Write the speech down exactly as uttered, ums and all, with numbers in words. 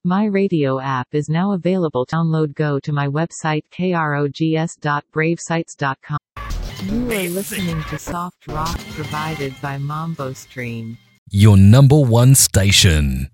My radio app is now available. Download. Go to my website krogs dot brave sites dot com. You are listening to soft rock provided by Mambo Stream. Your number one station.